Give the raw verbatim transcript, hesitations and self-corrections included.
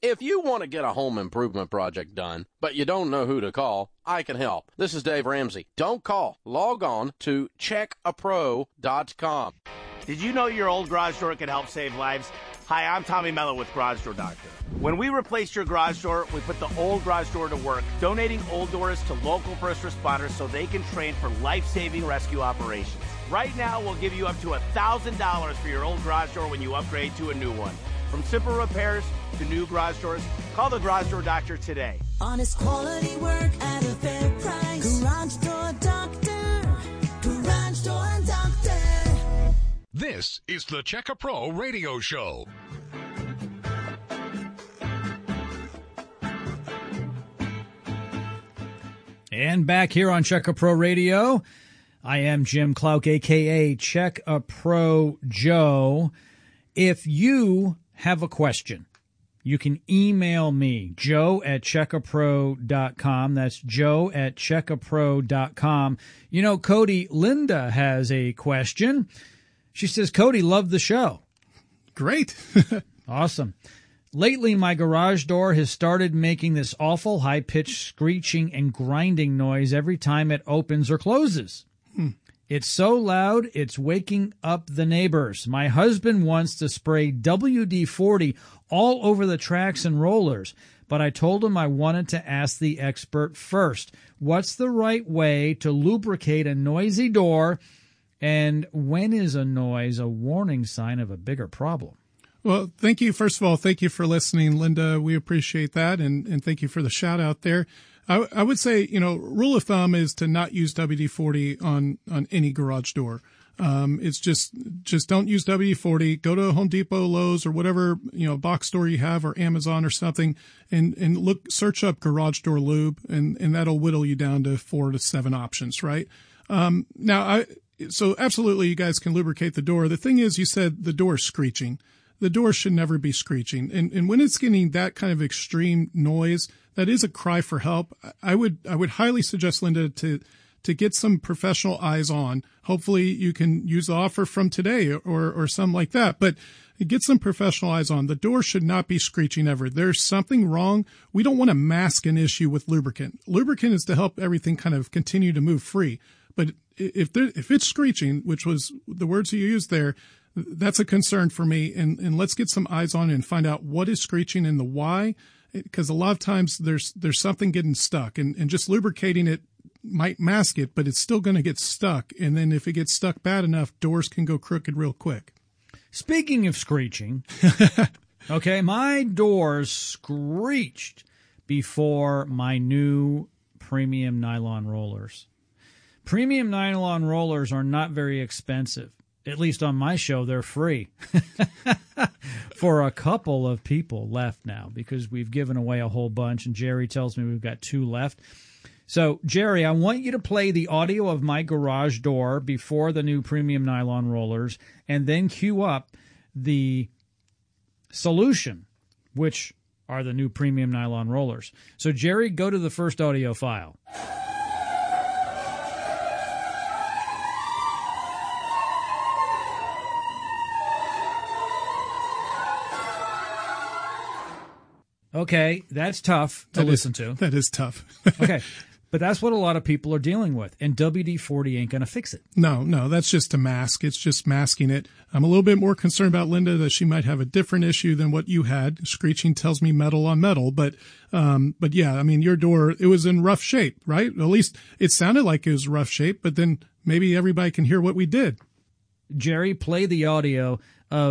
If you want to get a home improvement project done, but you don't know who to call, I can help. This is Dave Ramsey. Don't call. Log on to check a pro dot com. Did you know your old garage door can help save lives? Hi, I'm Tommy Mello with Garage Door Doctor. When we replaced your garage door, we put the old garage door to work, donating old doors to local first responders so they can train for life-saving rescue operations. Right now, we'll give you up to one thousand dollars for your old garage door when you upgrade to a new one. From simple repairs to new garage doors, call the Garage Door Doctor today. Honest quality work at a fair price. Garage Door Doctor. Garage Door Doctor. This is the Check-A Pro Radio Show. And back here on Check-A Pro Radio, I am Jim Clouk, a k a. Check-A Pro Joe. If you have a question, you can email me, joe at check a pro dot com. That's joe at check a pro dot com. You know, Cody, Linda has a question. She says, Cody, love the show. Great. Awesome. Lately, my garage door has started making this awful high-pitched screeching and grinding noise every time it opens or closes. Hmm. It's so loud, it's waking up the neighbors. My husband wants to spray W D forty all over the tracks and rollers, but I told him I wanted to ask the expert first. What's the right way to lubricate a noisy door, and when is a noise a warning sign of a bigger problem? Well, thank you. First of all, thank you for listening, Linda. We appreciate that, and, and thank you for the shout-out there. I, I would say, you know, rule of thumb is to not use W D forty on, on any garage door. Um, it's just, just don't use W D forty. Go to Home Depot, Lowe's, or whatever, you know, box store you have, or Amazon or something, and, and look, search up garage door lube, and, and that'll whittle you down to four to seven options, right? Um, now I, so absolutely you guys can lubricate the door. The thing is, you said the door is screeching. The door should never be screeching. And, and when it's getting that kind of extreme noise, that is a cry for help. I would, I would highly suggest, Linda, to, to get some professional eyes on. Hopefully you can use the offer from today or, or something like that, but get some professional eyes on. The door should not be screeching ever. There's something wrong. We don't want to mask an issue with lubricant. Lubricant is to help everything kind of continue to move free. But if there, if it's screeching, which was the words you used there, that's a concern for me. And, and let's get some eyes on it and find out what is screeching and the why. Because a lot of times there's, there's something getting stuck, and, and just lubricating it might mask it, but it's still going to get stuck. And then if it gets stuck bad enough, doors can go crooked real quick. Speaking of screeching, okay, my doors screeched before my new premium nylon rollers. Premium nylon rollers are not very expensive. At least on my show, they're free for a couple of people left now, because we've given away a whole bunch, and Jerry tells me we've got two left. So, Jerry, I want you to play the audio of my garage door before the new premium nylon rollers, and then cue up the solution, which are the new premium nylon rollers. So, Jerry, go to the first audio file. Okay, that's tough to that listen is, to. That is tough. Okay, but that's what a lot of people are dealing with, and W D forty ain't going to fix it. No, no, that's just a mask. It's just masking it. I'm a little bit more concerned about Linda, that she might have a different issue than what you had. Screeching tells me metal on metal, but, um, but yeah, I mean, your door, it was in rough shape, right? At least it sounded like it was rough shape, but then maybe everybody can hear what we did. Jerry, play the audio of